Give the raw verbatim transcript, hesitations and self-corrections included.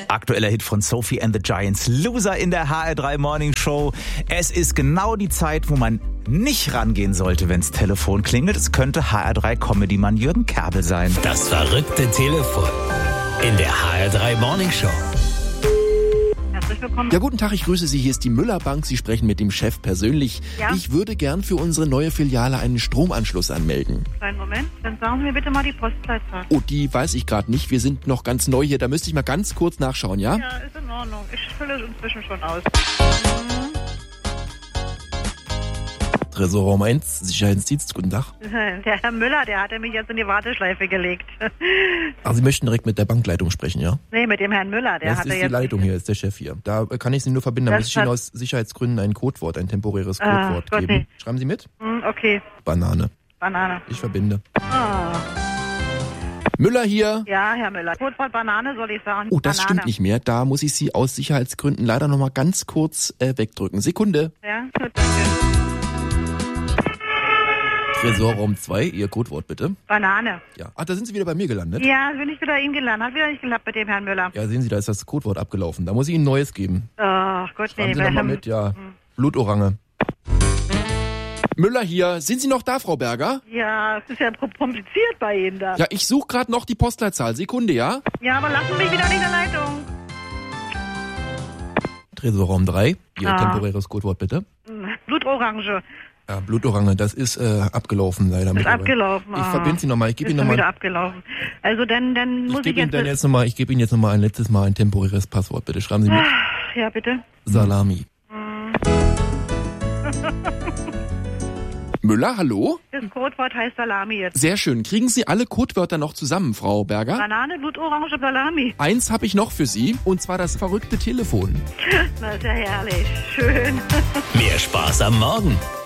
Aktueller Hit von Sophie and the Giants, Loser in der H R drei Morning Show. Es ist genau die Zeit, wo man nicht rangehen sollte, wenns Telefon klingelt. Es könnte H R drei Comedy-Mann Jürgen Kerbel sein. Das verrückte Telefon in der H R drei Morning Show. Herzlich willkommen. Ja, guten Tag, ich grüße Sie. Hier ist die Müller Bank. Sie sprechen mit dem Chef persönlich. Ja? Ich würde gern für unsere neue Filiale einen Stromanschluss anmelden. Kleinen Moment, dann sagen Sie mir bitte mal die Postleitzahl. Oh, die weiß ich gerade nicht. Wir sind noch ganz neu hier. Da müsste ich mal ganz kurz nachschauen, ja? Ja, ist in Ordnung. Ich fülle es inzwischen schon aus. Mhm. Tresorraum eins, Sicherheitsdienst, guten Tag. Der Herr Müller, der hatte mich jetzt in die Warteschleife gelegt. Ach, Sie möchten direkt mit der Bankleitung sprechen, ja? Nee, mit dem Herrn Müller. Der Das hatte ist die jetzt Leitung hier, ist der Chef hier. Da kann ich Sie nur verbinden. Da Das muss ich Ihnen hat- aus Sicherheitsgründen ein Codewort, ein temporäres Ah, Codewort Gott, geben. nee. Schreiben Sie mit? Hm, okay, Banane. Banane. Ich verbinde. Ah. Müller hier. Ja, Herr Müller. Codewort Banane soll ich sagen. Oh, das Banane. stimmt nicht mehr. Da muss ich Sie aus Sicherheitsgründen leider noch mal ganz kurz äh, wegdrücken. Sekunde. Ja, gut, danke. Tresorraum zwei, Ihr Codewort bitte. Banane. Ja. Ach, da sind Sie wieder bei mir gelandet? Ja, bin ich wieder Ihnen gelandet. Hat wieder nicht geklappt mit dem Herrn Müller. Ja, sehen Sie, da ist das Codewort abgelaufen. Da muss ich Ihnen ein neues geben. Ach Gott, nee. Schreiben Sie bei noch mal Herrn- mit, ja. Blutorange. Müller hier. Sind Sie noch da, Frau Berger? Ja, es ist ja kompliziert bei Ihnen da. Ja, ich suche gerade noch die Postleitzahl. Sekunde, ja? Ja, aber lassen Sie mich wieder nicht in der Leitung. Tresorraum drei, Ihr Ah. temporäres Codewort bitte. Hm, Blutorange. Ja, Blutorange, das ist äh, abgelaufen leider. Ist mittlerweile. abgelaufen. Ich ah. verbinde Sie nochmal. Ich gebe Ist Ihnen schon wieder nochmal. abgelaufen. Also dann, dann Ich muss ich gebe Ihnen jetzt... dann jetzt nochmal. Ich gebe Ihnen jetzt nochmal ein letztes Mal ein temporäres Passwort. Bitte schreiben Sie mit. Ja, bitte. Salami. Hm. Müller, hallo? Das Codewort heißt Salami jetzt. Sehr schön. Kriegen Sie alle Codewörter noch zusammen, Frau Berger? Banane, Blutorange, Salami. Eins habe ich noch für Sie, und zwar das verrückte Telefon. Das ist ja herrlich. Schön. Mehr Spaß am Morgen